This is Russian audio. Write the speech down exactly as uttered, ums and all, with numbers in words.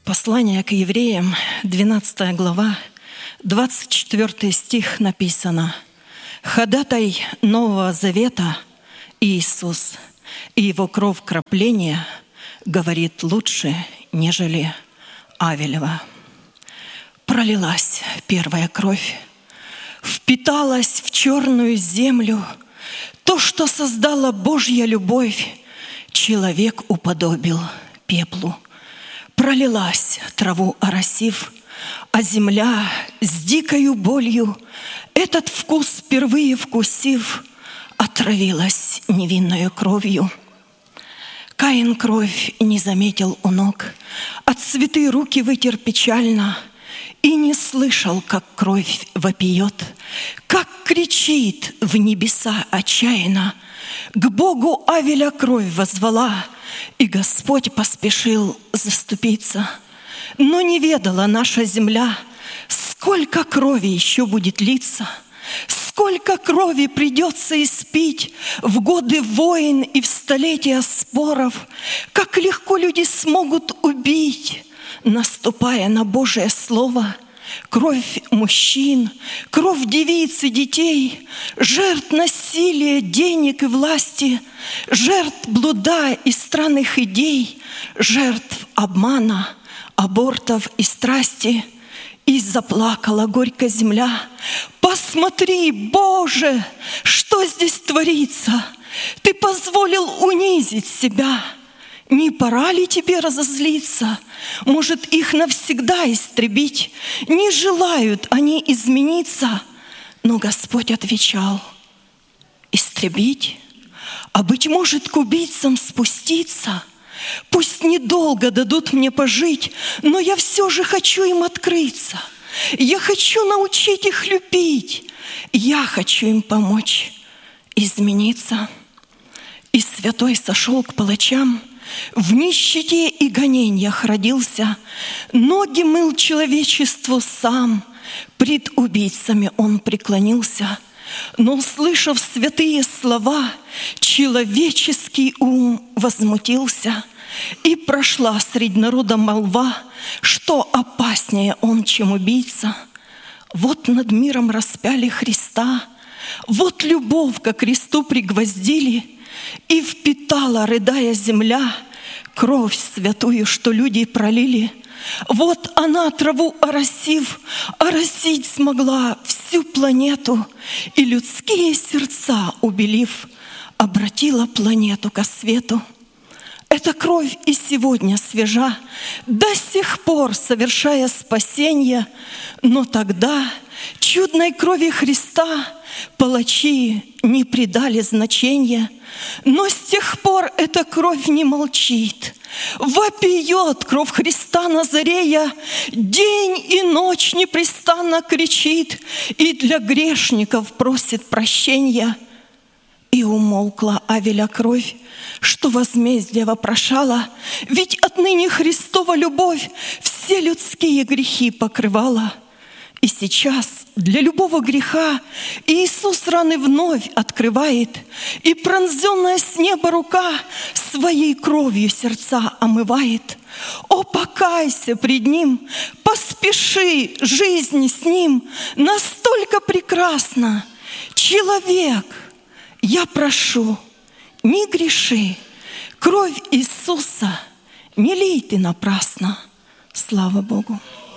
Послание к евреям, двенадцатая глава, двадцать четвёртый стих написано: «Ходатай Нового Завета Иисус, и Его кровь кропления говорит лучше, нежели Авелева». Пролилась первая кровь, впиталась в черную землю. То, что создала Божья любовь, человек уподобил пеплу. Пролилась, траву оросив, а земля с дикою болью, этот вкус впервые вкусив, отравилась невинною кровью. Каин кровь не заметил у ног, от цветы руки вытер печально и не слышал, как кровь вопиет, как кричит в небеса отчаянно. К Богу Авеля кровь воззвала, и Господь поспешил заступиться. Но не ведала наша земля, сколько крови еще будет литься, сколько крови придется испить в годы войн и в столетия споров, как легко люди смогут убить, наступая на Божие Слово. Кровь мужчин, кровь девиц и детей, жертв насилия, денег и власти, жертв блуда и странных идей, жертв обмана, абортов и страсти. И заплакала горько земля: «Посмотри, Боже, что здесь творится! Ты позволил унизить себя! Не пора ли тебе разозлиться? Может, их навсегда истребить? Не желают они измениться». Но Господь отвечал: «Истребить? А быть может, к убийцам спуститься? Пусть недолго дадут мне пожить, но я все же хочу им открыться. Я хочу научить их любить. Я хочу им помочь измениться». И святой сошел к палачам, в нищете и гонениях родился, ноги мыл человечеству сам, пред убийцами он преклонился. Но, услышав святые слова, человеческий ум возмутился, и прошла среди народа молва, что опаснее он, чем убийца. Вот над миром распяли Христа, вот любовь ко кресту пригвоздили, и впитала, рыдая, земля кровь святую, что люди пролили. Вот она, траву оросив, оросить смогла всю планету, и людские сердца убелив, обратила планету ко свету. Эта кровь и сегодня свежа, до сих пор совершая спасение, но тогда чудной крови Христа палачи не придали значения. Но с тех пор эта кровь не молчит, вопиет кровь Христа Назарея, день и ночь непрестанно кричит и для грешников просит прощения. И умолкла Авеля кровь, что возмездие вопрошала, ведь отныне Христова любовь все людские грехи покрывала. И сейчас для любого греха Иисус раны вновь открывает, и пронзенная с неба рука своей кровью сердца омывает. О, покайся пред Ним, поспеши, жизнь с Ним настолько прекрасна. Человек, я прошу, не греши, кровь Иисуса не лей ты напрасно. Слава Богу!